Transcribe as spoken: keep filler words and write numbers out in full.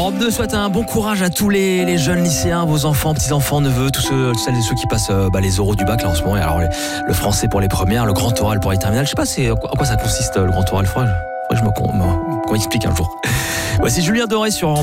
Europe deux souhaite un bon courage à tous les, les jeunes lycéens, vos enfants, petits-enfants, neveux, tous ceux, celles et ceux qui passent euh, bah, les oraux du bac là en ce moment. Et alors les, le français pour les premières, le grand oral pour les terminales. Je sais pas c'est, en quoi ça consiste le grand oral. Faudrait que je me, qu'on m'explique un jour. Voici Julien Doré sur